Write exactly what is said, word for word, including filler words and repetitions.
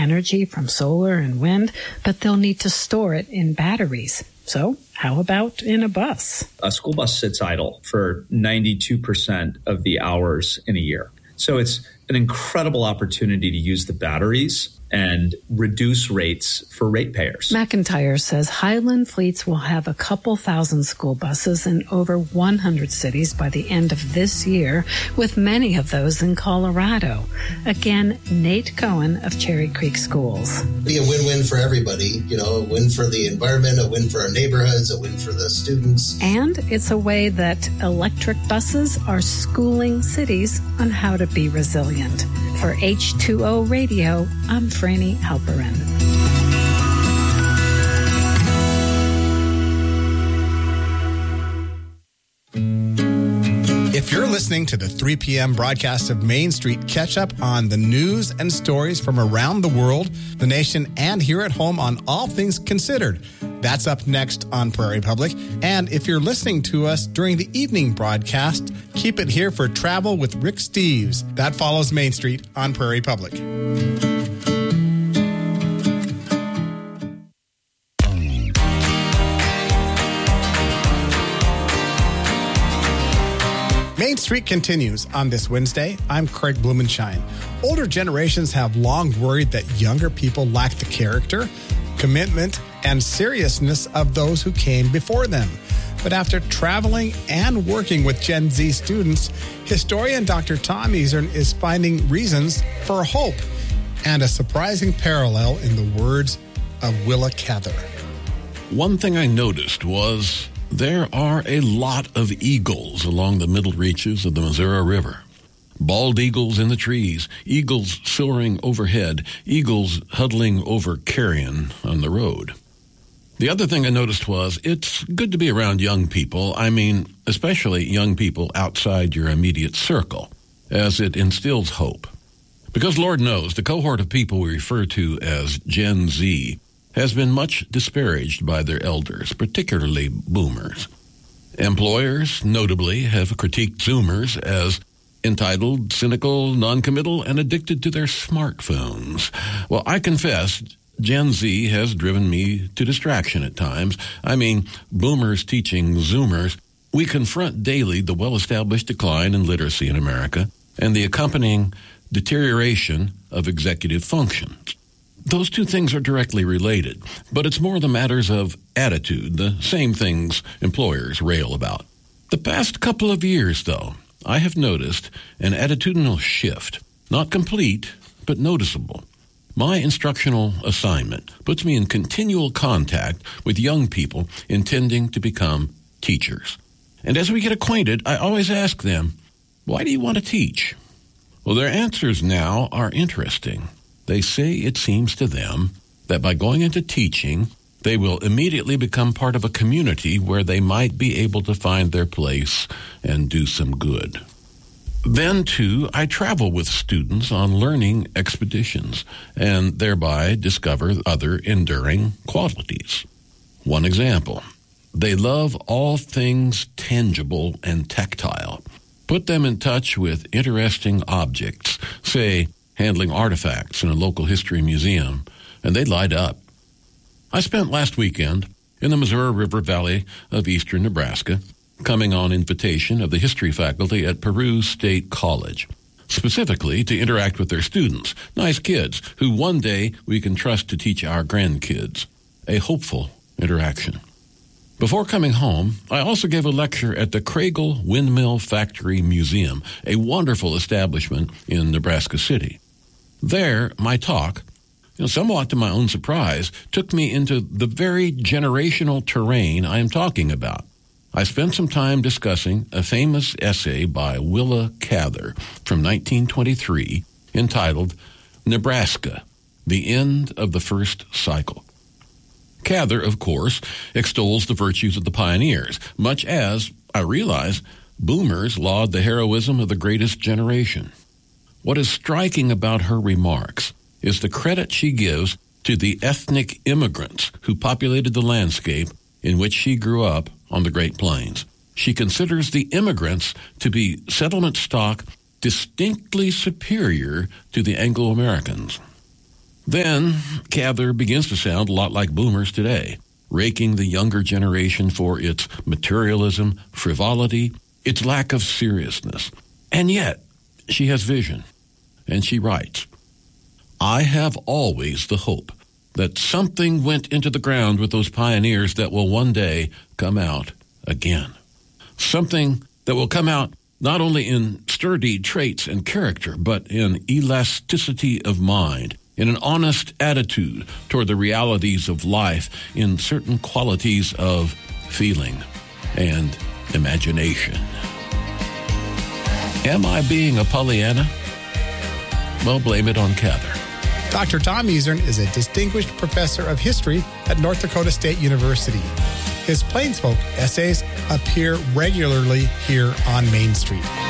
energy from solar and wind, but they'll need to store it in batteries. So how about in a bus? A school bus sits idle for ninety-two percent of the hours in a year. So it's an incredible opportunity to use the batteries and reduce rates for ratepayers. McIntyre says Highland Fleets will have a couple thousand school buses in over one hundred cities by the end of this year, with many of those in Colorado. Again, Nate Cohen of Cherry Creek Schools. Be a win-win for everybody, you know, a win for the environment, a win for our neighborhoods, a win for the students. And it's a way that electric buses are schooling cities on how to be resilient. For H two O Radio, I'm Franny Halperin. If you're listening to the three p.m. broadcast of Main Street, catch up on the news and stories from around the world, the nation, and here at home on All Things Considered. That's up next on Prairie Public. And if you're listening to us during the evening broadcast, keep it here for Travel with Rick Steves. That follows Main Street on Prairie Public. Main Street continues on this Wednesday. I'm Craig Blumenshine. Older generations have long worried that younger people lack the character, commitment, and seriousness of those who came before them. But after traveling and working with Gen Z students, historian Doctor Tom Easern is finding reasons for hope and a surprising parallel in the words of Willa Cather. One thing I noticed was there are a lot of eagles along the middle reaches of the Missouri River. Bald eagles in the trees, eagles soaring overhead, eagles huddling over carrion on the road. The other thing I noticed was it's good to be around young people, I mean, especially young people outside your immediate circle, as it instills hope. Because Lord knows, the cohort of people we refer to as Gen Z has been much disparaged by their elders, particularly boomers. Employers, notably, have critiqued Zoomers as entitled, cynical, noncommittal, and addicted to their smartphones. Well, I confess, Gen Z has driven me to distraction at times. I mean, boomers teaching Zoomers. We confront daily the well-established decline in literacy in America and the accompanying deterioration of executive functions. Those two things are directly related, but it's more the matters of attitude, the same things employers rail about. The past couple of years, though, I have noticed an attitudinal shift, not complete, but noticeable. My instructional assignment puts me in continual contact with young people intending to become teachers. And as we get acquainted, I always ask them, why do you want to teach? Well, their answers now are interesting. They say it seems to them that by going into teaching, they will immediately become part of a community where they might be able to find their place and do some good. Then, too, I travel with students on learning expeditions and thereby discover other enduring qualities. One example, they love all things tangible and tactile. Put them in touch with interesting objects, say, handling artifacts in a local history museum, and they light up. I spent last weekend in the Missouri River Valley of eastern Nebraska, coming on invitation of the history faculty at Peru State College, specifically to interact with their students, nice kids who one day we can trust to teach our grandkids. A hopeful interaction. Before coming home, I also gave a lecture at the Craigle Windmill Factory Museum, a wonderful establishment in Nebraska City. There, my talk, you know, somewhat to my own surprise, took me into the very generational terrain I am talking about. I spent some time discussing a famous essay by Willa Cather from nineteen twenty-three entitled Nebraska, The End of the First Cycle. Cather, of course, extols the virtues of the pioneers, much as, I realize, boomers laud the heroism of the greatest generation. What is striking about her remarks is the credit she gives to the ethnic immigrants who populated the landscape in which she grew up on the Great Plains. She considers the immigrants to be settlement stock distinctly superior to the Anglo-Americans. Then Cather begins to sound a lot like boomers today, raking the younger generation for its materialism, frivolity, its lack of seriousness. And yet, she has vision. And she writes, I have always the hope that something went into the ground with those pioneers that will one day come out again. Something that will come out not only in sturdy traits and character, but in elasticity of mind, in an honest attitude toward the realities of life, in certain qualities of feeling and imagination. Am I being a Pollyanna? Well, blame it on Cather. Doctor Tom Esern is a distinguished professor of history at North Dakota State University. His Plainsfolk essays appear regularly here on Main Street.